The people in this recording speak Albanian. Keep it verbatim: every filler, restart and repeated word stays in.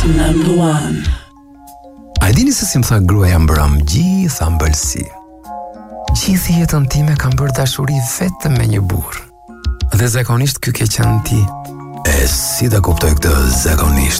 number one. A e dini se si më tha gruaja mbram gjitha mbëlsi. Gjithë jetën time kam bërë dashuri vetëm me një burr. Dhe zakonisht ky ke qenë ti. E si ta kuptoj këtë zakonisht?